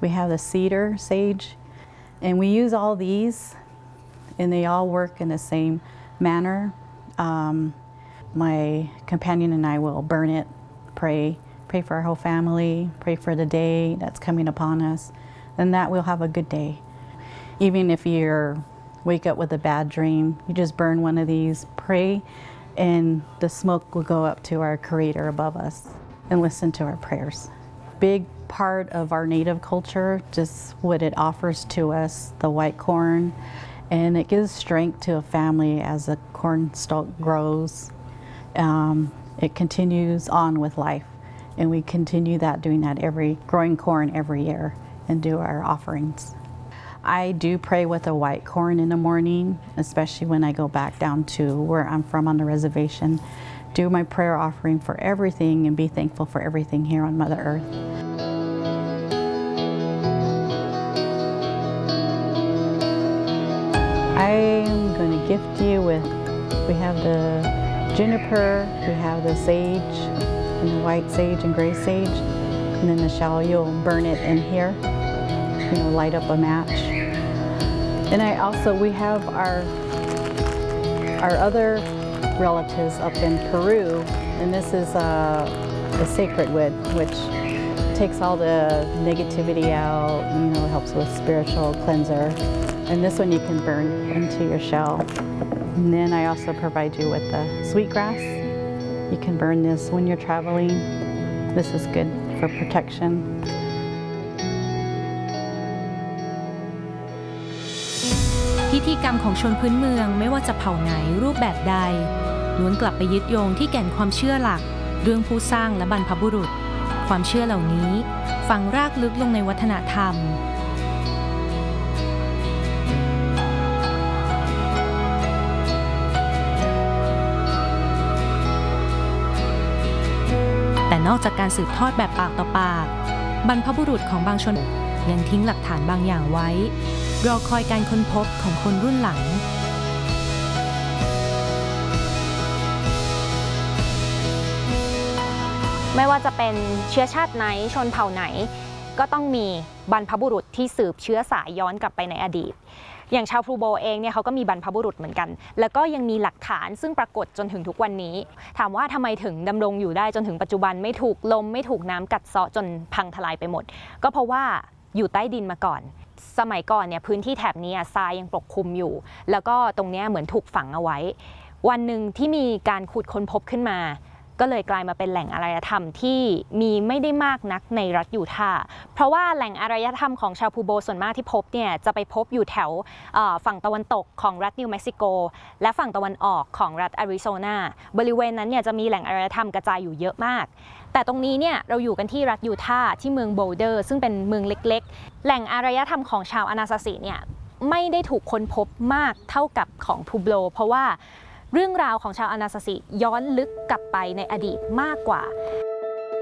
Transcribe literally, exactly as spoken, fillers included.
We have the cedar sage, and we use all these, and they all work in the same manner. Um, my companion and I will burn it, pray, pray for our whole family, pray for the day that's coming upon us, and that we'll have a good day. Even if you wake up with a bad dream, you just burn one of these, pray, and the smoke will go up to our Creator above us and listen to our prayers. Big part of our native culture, just what it offers to us, the white corn, and it gives strength to a family as the corn stalk grows. Um, it continues on with life, and we continue that, doing that every, growing corn every year and do our offerings. I do pray with a white corn in the morning, especially when I go back down to where I'm from on the reservation. Do my prayer offering for everything and be thankful for everything here on Mother Earth. I'm going to gift you with, we have the juniper, we have the sage, and the white sage and gray sage, and then the shell, you'll burn it in here, you know, light up a match. And I also, we have our, our other relatives up in Peru, and this is a, a sacred wood, which takes all the negativity out, you know, helps with spiritual cleanser. And this one you can burn into your shell. And then I also provide you with the sweetgrass. You can burn this when you're traveling. This is good for protection. พิธีกรรมของชนพื้นเมืองไม่ว่าจะเผ่าไหนรูปแบบใดล้วนกลับไปยึดโยงที่แก่นความเชื่อหลักเรื่องผู้สร้างและบรรพบุรุษความเชื่อเหล่านี้ฝังรากลึกลงในวัฒนธรรมแต่นอกจากการสืบทอดแบบปากต่อปากบรรพบุรุษของบางชนยังทิ้งหลักฐานบางอย่างไว้รอคอยการค้นพบของคนรุ่นหลังไม่ว่าจะเป็นเชื้อชาติไหนชนเผ่าไหนก็ต้องมีบรรพบุรุษที่สืบเชื้อสายย้อนกลับไปในอดีตอย่างชาวพลูโบเองเนี่ยเขาก็มีบรรพบุรุษเหมือนกันแล้วก็ยังมีหลักฐานซึ่งปรากฏจนถึงทุกวันนี้ถามว่าทำไมถึงดำรงอยู่ได้จนถึงปัจจุบันไม่ถูกลมไม่ถูกน้ำกัดเซาะจนพังทลายไปหมดก็เพราะว่าอยู่ใต้ดินมาก่อนสมัยก่อนเนี่ยพื้นที่แถบนี้ทรายยังปกคลุมอยู่แล้วก็ตรงนี้เหมือนถูกฝังเอาไว้วันหนึ่งที่มีการขุดค้นพบขึ้นมาก็เลยกลายมาเป็นแหล่งอารยธรรมที่มีไม่ได้มากนักในรัฐยูทาห์เพราะว่าแหล่งอารยธรรมของชาวพูโบส่วนมากที่พบเนี่ยจะไปพบอยู่แถวฝั่งตะวันตกของรัฐนิวเม็กซิโกและฝั่งตะวันออกของรัฐอาริโซนาบริเวณนั้นเนี่ยจะมีแหล่งอารยธรรมกระจายอยู่เยอะมากแต่ตรงนี้เนี่ยเราอยู่กันที่รัฐยูทาห์ที่เมืองโบลเดอร์ซึ่งเป็นเมืองเล็กๆแหล่งอารยธรรมของชาวอานาซาซิเนี่ยไม่ได้ถูกค้นพบมากเท่ากับของพูโบเพราะว่าเรื่องราวของชาวอานาซาซิย้อนลึกกลับไปในอดีตมากกว่า